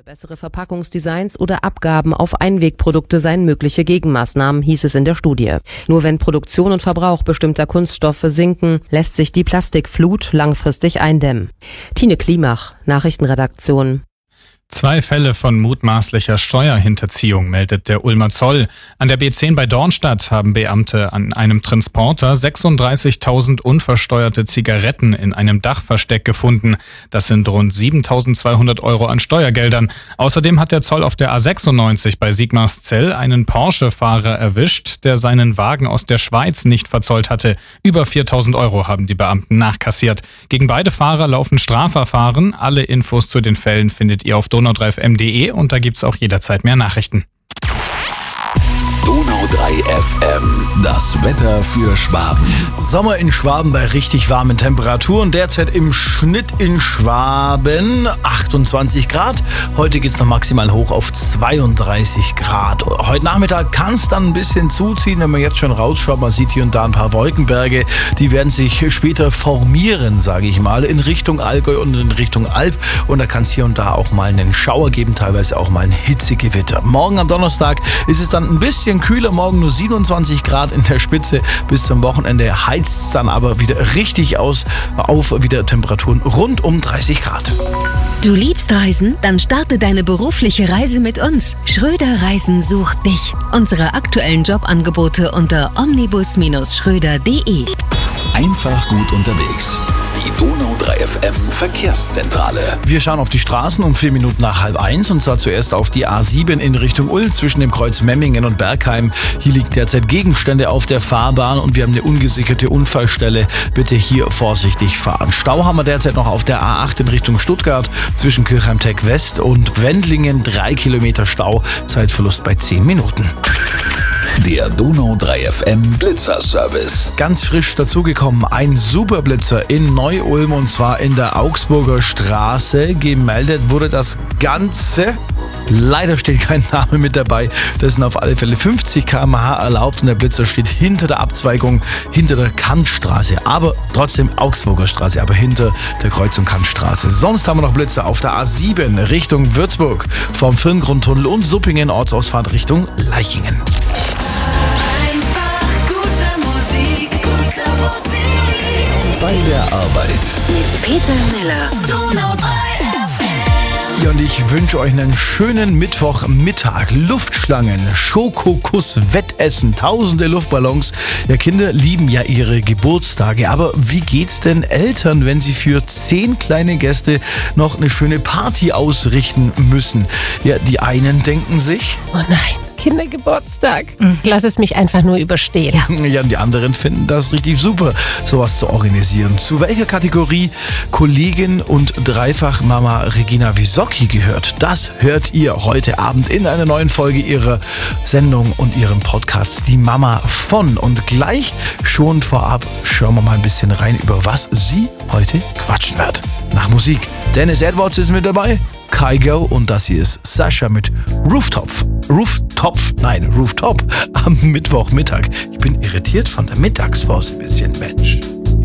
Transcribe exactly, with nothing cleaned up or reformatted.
Bessere Verpackungsdesigns oder Abgaben auf Einwegprodukte seien mögliche Gegenmaßnahmen, hieß es in der Studie. Nur wenn Produktion und Verbrauch bestimmter Kunststoffe sinken, lässt sich die Plastikflut langfristig eindämmen. Tine Klimach, Nachrichtenredaktion. Zwei Fälle von mutmaßlicher Steuerhinterziehung meldet der Ulmer Zoll. An der B zehn bei Dornstadt haben Beamte an einem Transporter sechsunddreißigtausend unversteuerte Zigaretten in einem Dachversteck gefunden. Das sind rund siebentausendzweihundert Euro an Steuergeldern. Außerdem hat der Zoll auf der A sechsundneunzig bei Sigmarszell einen Porsche-Fahrer erwischt, der seinen Wagen aus der Schweiz nicht verzollt hatte. Über viertausend Euro haben die Beamten nachkassiert. Gegen beide Fahrer laufen Strafverfahren. Alle Infos zu den Fällen findet ihr auf donau drei f m punkt d e und da gibt's auch jederzeit mehr Nachrichten. Donau drei F M, das Wetter für Schwaben. Sommer in Schwaben bei richtig warmen Temperaturen. Derzeit im Schnitt in Schwaben achtundzwanzig Grad. Heute geht's noch maximal hoch auf zweiunddreißig Grad. Heute Nachmittag kann es dann ein bisschen zuziehen, wenn man jetzt schon rausschaut. Man sieht hier und da ein paar Wolkenberge. Die werden sich später formieren, sage ich mal, in Richtung Allgäu und in Richtung Alb. Und da kann es hier und da auch mal einen Schauer geben, teilweise auch mal ein Hitzegewitter. Morgen am Donnerstag ist es dann ein bisschen kühler, morgen nur siebenundzwanzig Grad in der Spitze. Bis zum Wochenende heizt es dann aber wieder richtig aus, auf wieder Temperaturen rund um dreißig Grad. Du liebst Reisen? Dann starte deine berufliche Reise mit uns. Schröder Reisen sucht dich. Unsere aktuellen Jobangebote unter omnibus schröder punkt de. Einfach gut unterwegs. Die Donau drei F M Verkehrszentrale. Wir schauen auf die Straßen um vier Minuten nach halb eins und zwar zuerst auf die A sieben in Richtung Ulm zwischen dem Kreuz Memmingen und Bergheim. Hier liegen derzeit Gegenstände auf der Fahrbahn und wir haben eine ungesicherte Unfallstelle. Bitte hier vorsichtig fahren. Stau haben wir derzeit noch auf der A acht in Richtung Stuttgart zwischen Kirchheim-Tech West und Wendlingen. Drei Kilometer Stau, Zeitverlust bei zehn Minuten. Der Donau drei F M Blitzerservice. Ganz frisch dazugekommen, ein Superblitzer in Neu-Ulm und zwar in der Augsburger Straße. Gemeldet wurde das Ganze. Leider steht kein Name mit dabei. Das sind auf alle Fälle fünfzig Kilometer pro Stunde erlaubt und der Blitzer steht hinter der Abzweigung, hinter der Kantstraße. Aber trotzdem Augsburger Straße, aber hinter der Kreuzung Kantstraße. Sonst haben wir noch Blitzer auf der A sieben Richtung Würzburg, vom Firngrundtunnel und Suppingen, Ortsausfahrt Richtung Laichingen. Bei der Arbeit. Mit Peter Miller. Donau drei F M. Ja, und ich wünsche euch einen schönen Mittwochmittag. Luftschlangen, Schokokuss, Wettessen, tausende Luftballons. Ja, Kinder lieben ja ihre Geburtstage. Aber wie geht's denn Eltern, wenn sie für zehn kleine Gäste noch eine schöne Party ausrichten müssen? Ja, die einen denken sich: Oh nein, Kindergeburtstag. Lass es mich einfach nur überstehen. Ja, und die anderen finden das richtig super, sowas zu organisieren. Zu welcher Kategorie Kollegin und Dreifachmama Regina Wisocki gehört, das hört ihr heute Abend in einer neuen Folge ihrer Sendung und ihrem Podcast Die Mama von. Und gleich schon vorab schauen wir mal ein bisschen rein, über was sie heute quatschen wird. Nach Musik. Dennis Edwards ist mit dabei, Kygo und das hier ist Sascha mit Rooftop. Rooftop, nein, Rooftop am Mittwochmittag. Ich bin irritiert von der Mittagspause ein bisschen, Mensch.